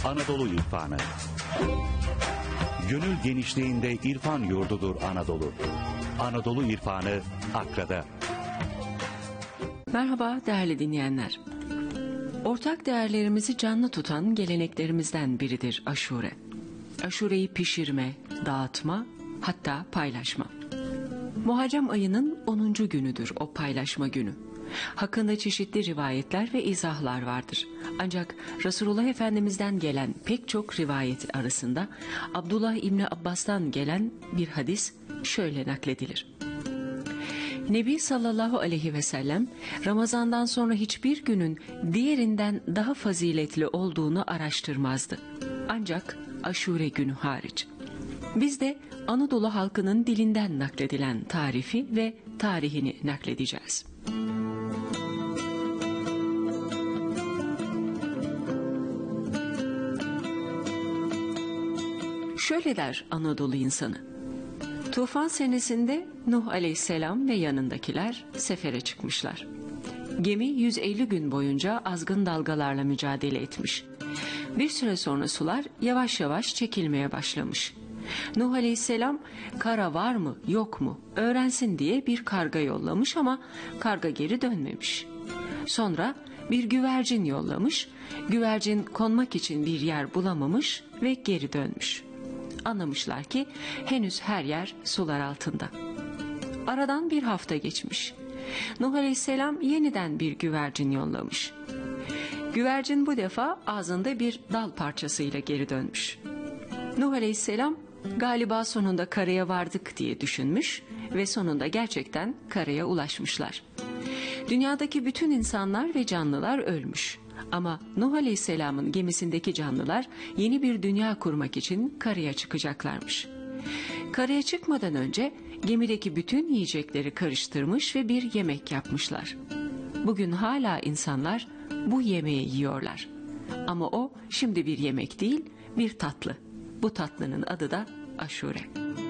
Anadolu İrfanı. Gönül genişliğinde irfan yurdudur Anadolu. Anadolu İrfanı Akra'da. Merhaba değerli dinleyenler. Ortak değerlerimizi canlı tutan geleneklerimizden biridir aşure. Aşureyi pişirme, dağıtma, hatta paylaşma. Muharrem ayının 10. günüdür o paylaşma günü. Hakkında çeşitli rivayetler ve izahlar vardır. Ancak Resulullah Efendimiz'den gelen pek çok rivayet arasında Abdullah İbni Abbas'tan gelen bir hadis şöyle nakledilir. Nebi sallallahu aleyhi ve sellem Ramazan'dan sonra hiçbir günün diğerinden daha faziletli olduğunu araştırmazdı. Ancak Aşure günü hariç. Biz de Anadolu halkının dilinden nakledilen tarifi ve tarihini nakledeceğiz. Şöyle der Anadolu insanı. Tufan senesinde Nuh aleyhisselam ve yanındakiler sefere çıkmışlar. Gemi 150 gün boyunca azgın dalgalarla mücadele etmiş. Bir süre sonra sular yavaş yavaş çekilmeye başlamış. Nuh aleyhisselam kara var mı yok mu öğrensin diye bir karga yollamış ama karga geri dönmemiş. Sonra bir güvercin yollamış, güvercin konmak için bir yer bulamamış ve geri dönmüş. Anlamışlar ki henüz her yer sular altında. Aradan bir hafta geçmiş. Nuh aleyhisselam yeniden bir güvercin yollamış. Güvercin bu defa ağzında bir dal parçasıyla geri dönmüş. Nuh aleyhisselam galiba sonunda karaya vardık diye düşünmüş ve sonunda gerçekten karaya ulaşmışlar. Dünyadaki bütün insanlar ve canlılar ölmüş. Ama Nuh Aleyhisselam'ın gemisindeki canlılar yeni bir dünya kurmak için karaya çıkacaklarmış. Karaya çıkmadan önce gemideki bütün yiyecekleri karıştırmış ve bir yemek yapmışlar. Bugün hala insanlar bu yemeği yiyorlar. Ama o şimdi bir yemek değil, bir tatlı. Bu tatlının adı da aşure.